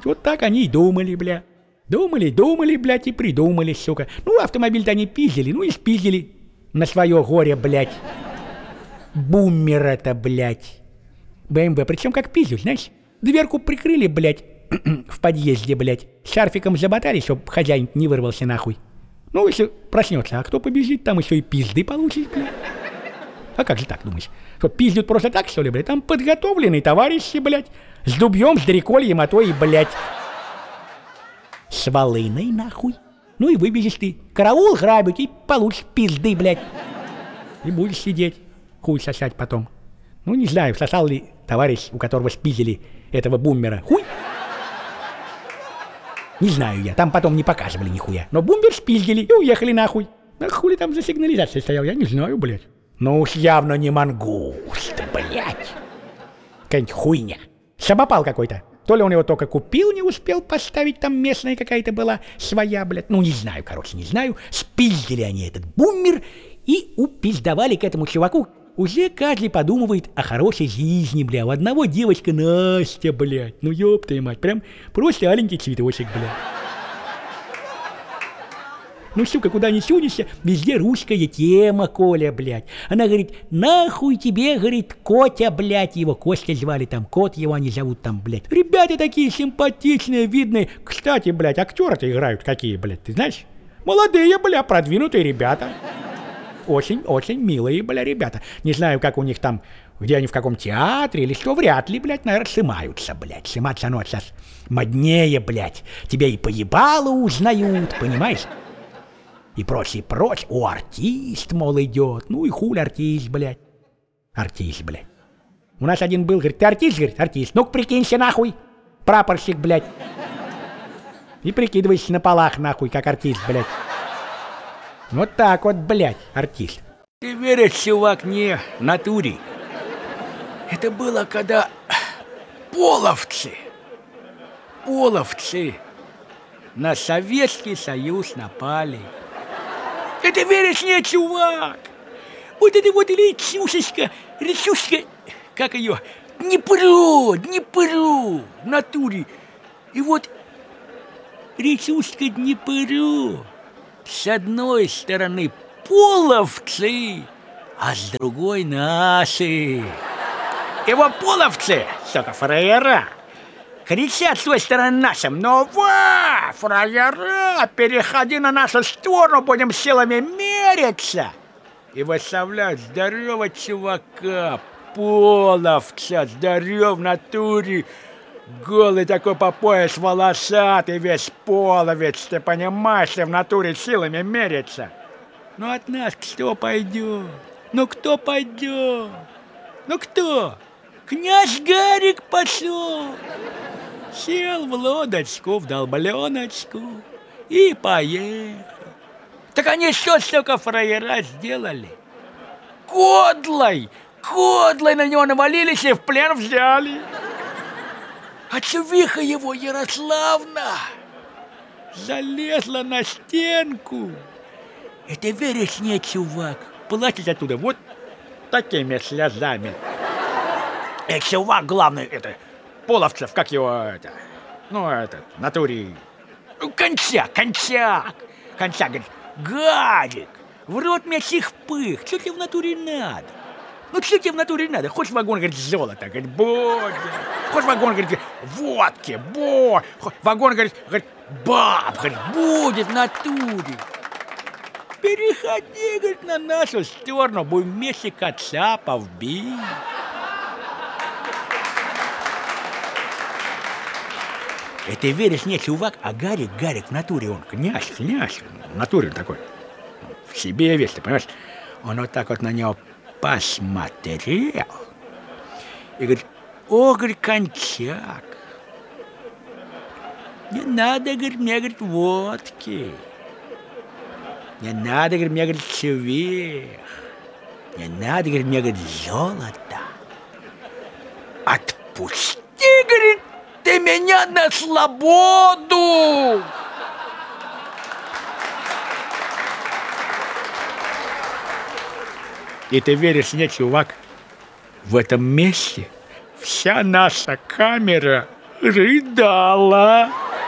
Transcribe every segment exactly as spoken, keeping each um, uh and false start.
Вот так они и думали, бля. Думали, думали, блядь, и придумали, сука. Ну, автомобиль-то они пиздили, ну и спиздили. На свое горе, блядь. Буммер-то, блядь. БМВ, причем как пиздил, знаешь? Дверку прикрыли, блядь, в подъезде, блядь. Шарфиком заботали, чтоб хозяин не вырвался нахуй. Ну, если проснется, а кто побежит, там еще и пизды получит, блядь. А как же так, думаешь? Что, пиздят просто так, что ли, блядь? Там подготовленные товарищи, блядь. С дубьем, с дрекольем, а то и, блядь, с волыной, нахуй. Ну и выбежишь ты. Караул грабить и получишь пизды, блядь. И будешь сидеть, хуй сосать потом. Ну, не знаю, сосал ли товарищ, у которого спиздили этого буммера, хуй? Не знаю я, там потом не показывали нихуя. Но буммер спиздили и уехали нахуй. А хули там за сигнализация стоял, я не знаю, блядь. Ну уж явно не мангуст, блядь. Какая-нибудь хуйня. Самопал какой-то. То ли он его только купил, не успел поставить, там местная какая-то была своя, блядь. Ну, не знаю, короче, не знаю. Спиздили они этот буммер и упиздовали к этому чуваку. Уже каждый подумывает о хорошей жизни, бля. У одного девочка Настя, блядь. Ну, ёб твою мать, прям просто аленький цветочек, блядь. Ну, сука, куда ни сунешься, везде русская тема, Коля, блядь. Она говорит, нахуй тебе, говорит, Котя, блядь, его Костя звали, там, кот его они зовут, там, блядь. Ребята такие симпатичные, видные. Кстати, блядь, актеры-то играют какие, блядь, ты знаешь? Молодые, бля, продвинутые ребята. Очень-очень милые, бля, ребята. Не знаю, как у них там, где они, в каком театре или что, вряд ли, блядь, наверное, снимаются, блядь. Сниматься, оно сейчас моднее, блядь. Тебя и поебало узнают, понимаешь? И прочь, и прочь. О, артист, мол, идет. Ну и хуй артист, блядь. Артист, блядь. У нас один был, говорит, ты артист, говорит, артист. Ну-ка, прикинься, нахуй. Прапорщик, блядь. И прикидывайся на полах, нахуй, как артист, блядь. Вот так вот, блядь, артист. Ты веришь, чувак, не в натуре. Это было, когда половцы, половцы на Советский Союз напали. Это веришь, не, чувак? Вот это вот речушечка, речушечка, как ее, Днепро, Днепро, в натуре. И вот речушка Днепро. С одной стороны половцы, а с другой наши. И вот половцы, сука, фраера, кричат с той стороны нашим, ну во, фраера, переходи на нашу сторону, будем силами мериться. И выставляют здорового чувака, половца, здоров в натуре. Голый такой по пояс, волосатый, весь половец, ты понимаешь, что в натуре силами мерится. Ну от нас кто пойдет? Ну кто пойдет? Ну кто? Князь Гарик пошел. Сел в лодочку, в долбленочку и поехал. Так они что, столько фраера сделали? Кодлой, кодлой на него навалились и в плен взяли. А чувиха его, Ярославна, залезла на стенку. Это веришь, не, чувак? Плачет оттуда вот такими слезами. И чувак, главный, это, Половцев, как его, это, ну, это, в натуре, Кончак, Кончак. Кончак говорит, Гадик, в рот мне сих пых, что тебе в натуре надо? Ну, что тебе в натуре надо? Хочешь вагон, говорит, золота? Говорит, будет. Хочешь вагон, говорит, водки, бо. Вагон, говорит, говорит, баб, говорит, будет в натуре. Переходи, говорит, на нашу сторону, будем вместе кацапов бить. Это веришь, не, чувак, а Гарик, Гарик в натуре, он князь, князь, в натуре такой. В себе весь, ты понимаешь? Он вот так вот на него посмотрел и говорит, о, говорит, Кончак, не надо, говорит, мне, говорит, водки, не надо, говорит, мне, говорит, чувих, не надо, говорит, мне, говорит, золото. Отпусти, говорит, ты меня на свободу. И ты веришь мне, чувак, в этом месте вся наша камера рыдала.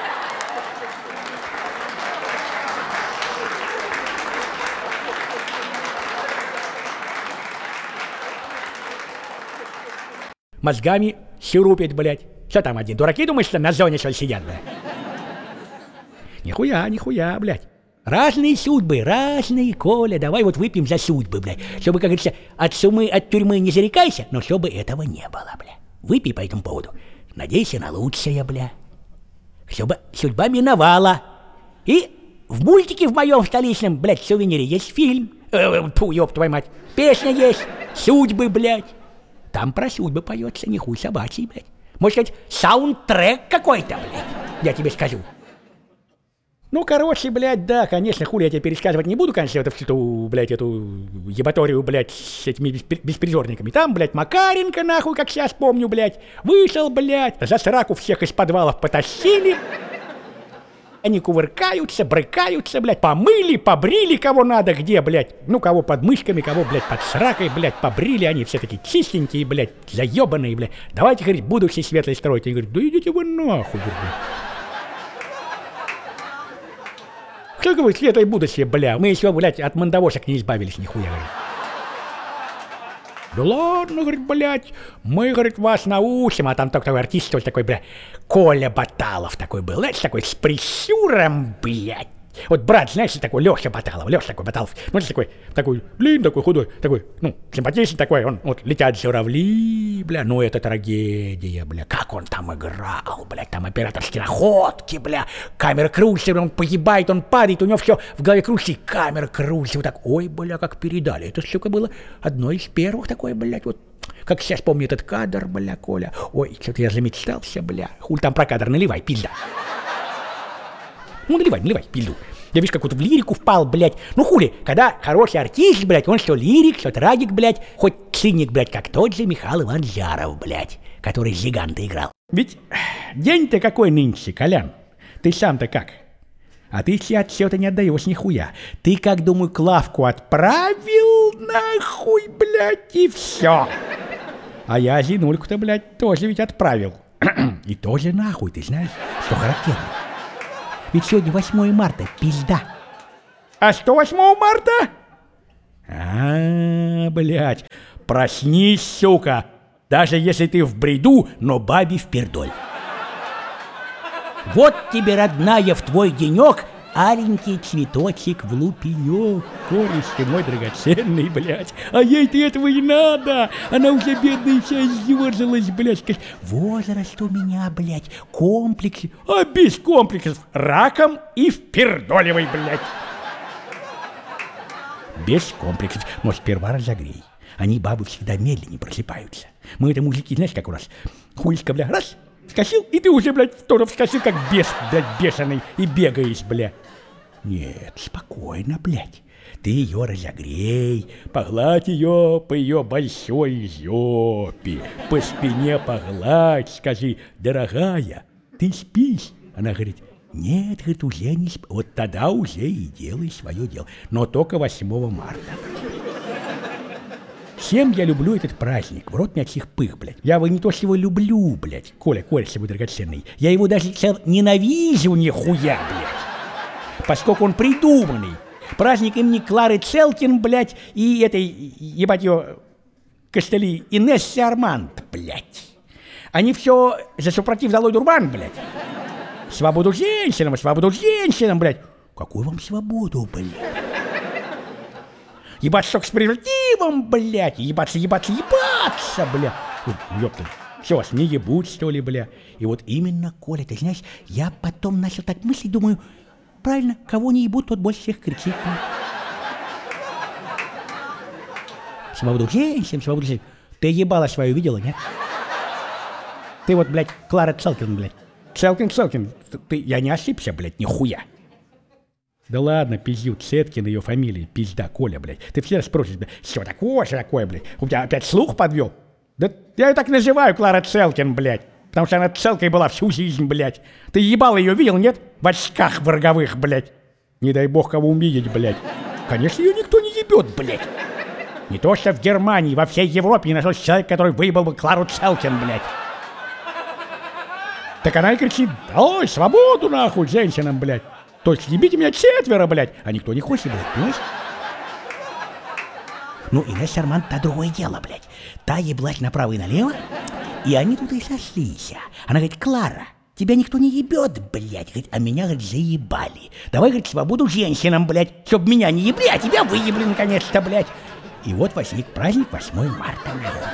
Мозгами сирупить, блядь. Что там один? Дураки, думаешь, что на зоне что ли сидят, блядь? Нихуя, нихуя, блядь. Разные судьбы, разные, Коля. Давай вот выпьем за судьбы, блядь. Чтобы, как говорится, от сумы, от тюрьмы не зарекайся, но чтобы этого не было, блядь. Выпей по этому поводу. Надейся на лучшее, блядь. Чтобы судьба миновала. И в мультике в моем столичном, блядь, сувенире есть фильм. Э, тьфу, ёб твою мать. Песня есть. Судьбы, блядь. Там про судьбы поется, не хуй собачий, блядь. Может сказать, саундтрек какой-то, блядь. Я тебе скажу. Ну, короче, блядь, да, конечно, хули я тебе пересказывать не буду, конечно, эту, эту, блядь, эту ебаторию, блядь, с этими беспризорниками. Там, блядь, Макаренко, нахуй, как сейчас помню, блядь, вышел, блядь, за сраку всех из подвалов потащили. Они кувыркаются, брыкаются, блядь, помыли, побрили кого надо, где, блядь, ну, кого под мышками, кого, блядь, под сракой, блядь, побрили, они все такие чистенькие, блядь, заебанные, блядь. Давайте, говорит, будущее светлое строить. Они говорят, да идите вы нахуй, блядь. Что говорит светлое будущее, бля? Мы еще, блядь, от мандавошек не избавились, нихуя, говорит. Да ладно, говорит, блядь, мы, говорит, вас научим, а там только такой артист, что такой, бля, Коля Баталов такой был, знаешь, такой с прищуром, блядь. Вот брат, знаешь, такой Леша Баталов, Леша такой Баталов, ну, такой, такой, длинный, такой худой, такой, ну, симпатичный такой, он, вот, летят журавли, бля, ну, это трагедия, бля, как он там играл, бля, там операторские находки, бля, камера крутится, он погибает, он падает, у него все в голове крутится, и камера крутится, вот так, ой, бля, как передали, это, сука, было одно из первых такое, блядь, вот, как сейчас помню этот кадр, бля, Коля, ой, что-то я замечтался, бля, хуль там про кадр, наливай, пизда. Ну, наливай, наливай, пизду. Я, видишь, как вот в лирику впал, блядь. Ну, хули, когда хороший артист, блядь, он что лирик, что трагик, блядь, хоть циник, блядь, как тот же Михаил Иванович Жаров, блядь, который гиганта играл. Ведь день-то какой нынче, Колян? Ты сам-то как? А ты все отчета не отдаешь нихуя. Ты, как, думаю, Клавку отправил нахуй, блядь, и все. А я Зинульку-то, блядь, тоже ведь отправил. И тоже нахуй, ты знаешь, что характерно. Ведь сегодня восьмое марта, пизда. А что восьмого марта? А, блядь, проснись, сука. Даже если ты в бреду, но бабе впердоль. Вот тебе, родная, в твой денек аленький цветочек в лупенек. Кореш ты мой драгоценный, блядь. А ей-то этого и надо. Она уже бедная вся съёрзалась, блядь. Возраст у меня, блядь, комплексы. А без комплексов раком и впердоливай, блядь. Без комплексов. Но сперва разогрей. Они, бабы, всегда медленнее просыпаются. Мы это мужики, знаешь, как у нас. Хуйска, бля, раз, вскочил, и ты уже, блядь, тоже вскочил, как бес, блядь, бешеный, и бегаешь, бля. Нет, спокойно, блядь. Ты ее разогрей, погладь ее по ее большой жопе, по спине погладь, скажи, дорогая, ты спишь? Она говорит, нет, говорит, уже не спишь. Вот тогда уже и делай свое дело, но только восьмого марта. Всем я люблю этот праздник, в рот мячих пых, блядь. Я его не то что его люблю, блядь, Коля, Коля, свой драгоценный. Я его даже ненавижу нихуя, блядь. Поскольку он придуманный. Праздник имени Клары Целкин, блядь, и этой, ебать ее, костыли, Инессы Арманд, блядь. Они все за супротив Долой Дурбан, блядь. Свободу женщинам, свободу женщинам, блядь. Какую вам свободу, блядь? Ебаться только с презервативом, блядь, ебаться, ебаться, ебаться, бля. Ёпта, все, вас не ебут, что ли, бля. И вот именно, Коля, ты знаешь, я потом начал так мыслить, думаю, правильно, кого не ебут, тот больше всех кричит. Свободу женщин, свободу женщин. Ты ебала свою видела, нет? Ты вот, блядь, Клара Целкин, блядь. Целкин, Целкин, ты, я не ошибся, блядь, нихуя. Да ладно, пиздю, Цеткин ее фамилия, пизда, Коля, блядь. Ты всегда спросишь, блядь, что такое, что такое, блядь? У тебя опять слух подвел? Да я ее так называю, Клара Целкин, блядь. Потому что она целкой была всю жизнь, блядь. Ты ебал ее видел, нет? В очках враговых, блядь. Не дай бог кого увидеть, блядь. Конечно, ее никто не ебет, блядь. Не то что в Германии, во всей Европе не нашелся человек, который выебал бы Клару Целкин, блядь. Так она и кричит: ой, свободу нахуй женщинам, блядь. То есть ебите меня четверо, блядь, а никто не хочет, блядь, понимаешь? Ну, Инесса Арманд, та другое дело, блядь. Та еблась направо и налево, и они тут и сошлись. Она говорит: Клара, тебя никто не ебет, блядь, говорит, а меня, говорит, заебали. Давай, говорит, свободу женщинам, блядь, чтоб меня не ебли, а тебя выебли наконец-то, блядь. И вот возник праздник восьмое марта, нахуй.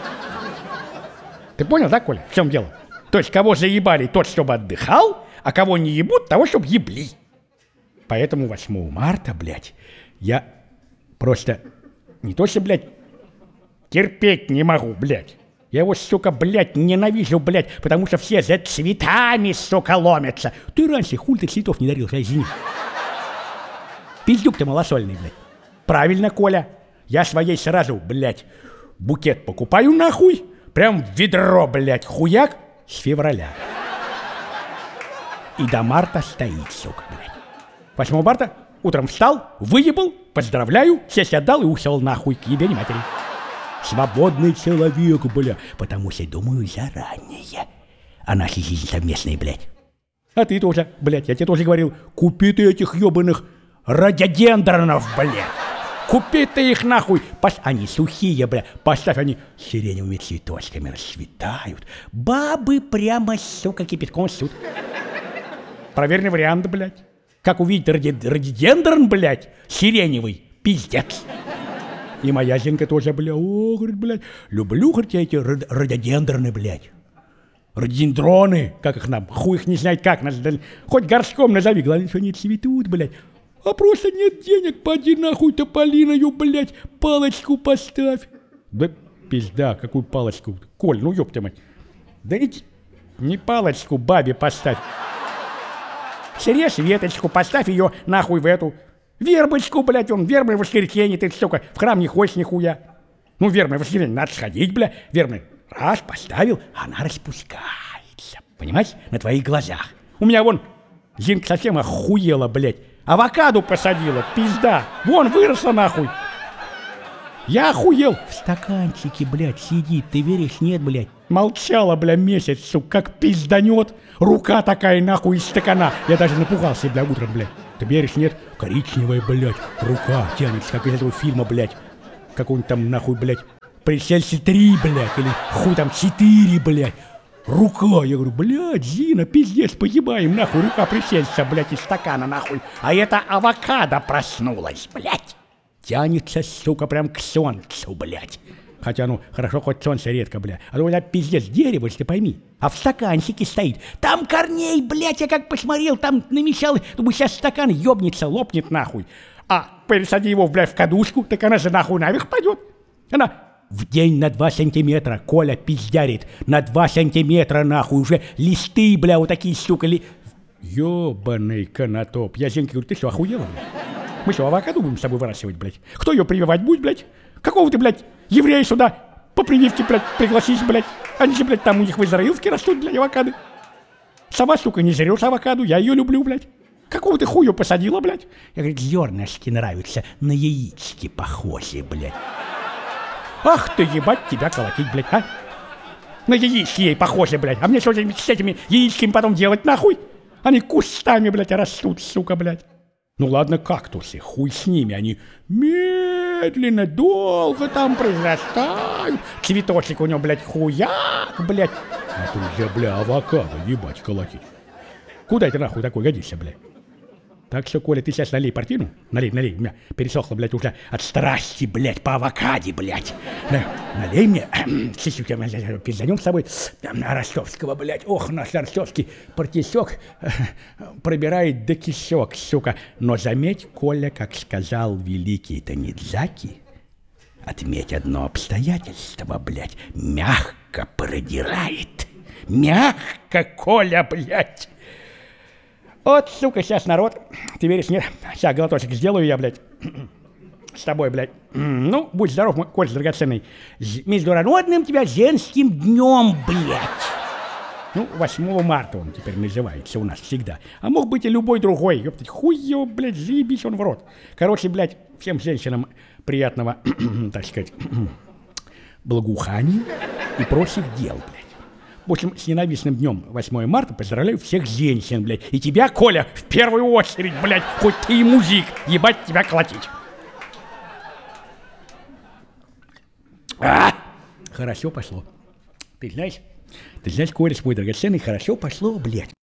Ты понял, да, Коля, в чем дело? То есть кого заебали, тот, чтобы отдыхал, а кого не ебут, того, чтобы ебли. Поэтому восьмое марта, блядь, я просто не то что, блядь, терпеть не могу, блядь. Я его, сука, блядь, ненавижу, блядь, потому что все за цветами, сука, ломятся. Ты раньше хуй ты цветов не дарил, извини. Пиздюк ты малосольный, блядь. Правильно, Коля. Я своей сразу, блядь, букет покупаю нахуй, прям в ведро, блядь, хуяк с февраля. И до марта стоит, сука, блядь. восьмое марта утром встал, выебал, поздравляю, сесть отдал и ушел нахуй к ебени матери. Свободный человек, бля, потому что думаю заранее о нашей жизни совместной, блядь. А ты тоже, блядь, я тебе тоже говорил, купи ты этих ебаных рододендронов, блядь. Купи ты их нахуй. Пос... Они сухие, бля, поставь, они сиреневыми цветочками расцветают. Бабы прямо, сука, кипятком ссут. Проверенный вариант, блядь. Как увидеть рододендрон, блядь, сиреневый, пиздец. И моя Зинка тоже, бля, о, говорит, блядь, люблю, говорит, я эти рододендроны, блядь. Рододендроны, как их нам, хуй их не знает как, хоть горшком назови, главное, что они цветут, блядь. А просто нет денег, поди нахуй тополиною, блядь, палочку поставь. Да пизда, какую палочку, Коль, ну ёпта мать. Да ведь не палочку бабе поставь. Срежь веточку, поставь ее нахуй в эту. Вербочку, блядь, он, вербное воскресенье, ты, сука, в храм не ходишь нихуя. Ну, вербное воскресенье, надо сходить, бля, вербное. Раз, поставил, она распускается, понимаешь, на твоих глазах. У меня вон, Зинка совсем охуела, блядь, авокадо посадила, пизда, вон, выросла нахуй. Я охуел. В стаканчике, блядь, сидит, ты веришь, нет, блядь? Молчала, бля, месяц, сука, как пизданет. Рука такая, нахуй, из стакана. Я даже напугался, бля, утром, блядь. Ты веришь, нет? Коричневая, блядь, рука тянется, как из этого фильма, блядь. Какой-нибудь там, нахуй, блядь, Пришельцы три, блядь, или хуй там четыре, блядь. Рука, я говорю, блядь, Зина, пиздец, погибаем, нахуй, рука пришельца, блядь, из стакана, нахуй. А это авокадо проснулась, блядь. Тянется, сука, прям к солнцу, блядь. Хотя, ну, хорошо, хоть солнце редко, блядь. А то, блядь, пиздец, дерево, если ты пойми. А в стаканчике стоит. Там корней, блядь, я как посмотрел, там намечал. Думаю, сейчас стакан ёбнется, лопнет, нахуй. А пересади его, блядь, в кадушку, так она же, нахуй, наверх пойдет. Она в день на два сантиметра, Коля пиздярит, на два сантиметра, нахуй, уже листы, бля, вот такие, сука, ли... Ёбаный конотоп. Я Зинке говорю, ты что, охуела, блядь? Мы что, авокадо будем с тобой выращивать, блядь? Кто ее прививать будет, блядь? Какого ты, блядь, еврея сюда по прививке, блядь, пригласись, блядь? Они же, блядь, там у них в Израилске растут, блядь, авокадо. Сама, сука, не жрешь авокадо, я ее люблю, блядь. Какого ты хую посадила, блядь? Я говорю, зернышки нравятся, на яички похожи, блядь. Ах ты, ебать, тебя колотить, блядь, а? На яички ей похожи, блядь. А мне что же с этими яичками потом делать, нахуй? Они кустами, блядь, растут, сука, блядь. Ну ладно, кактусы, хуй с ними, они медленно, долго там произрастают. Цветочек у него, блядь, хуяк, блядь. А тут же, бля, авокадо, ебать, колотить. Куда это нахуй такой годишься, блядь? Так что, Коля, ты сейчас налей портину, налей, налей, у меня пересохло, блядь, уже от страсти, блядь, по авокаде, блядь. На, налей мне, чуть-чуть, пизданем с тобой, Ростовского, блядь, ох, наш Ростовский партисек пробирает до кишок, сука. Но заметь, Коля, как сказал великий Танидзаки, отметь одно обстоятельство, блядь, мягко продирает, мягко, Коля, блядь. Вот, сука, сейчас народ, ты веришь, нет? Сейчас глоточек сделаю я, блядь, с тобой, блядь. Ну, будь здоров, мой Коль драгоценный. Международным тебя женским днем, блядь. Ну, восьмого марта он теперь называется у нас всегда. А мог быть и любой другой, ёптать, хуй его, блядь, заебись он в рот. Короче, блядь, всем женщинам приятного, так сказать, благоухания и прочих дел, блядь. В общем, с ненавистным днем восьмое марта поздравляю всех женщин, блядь. И тебя, Коля, в первую очередь, блядь, хоть ты и музик, ебать тебя колотить. А! Хорошо пошло. Ты знаешь, ты знаешь, Коля, мой драгоценный, хорошо пошло, блядь.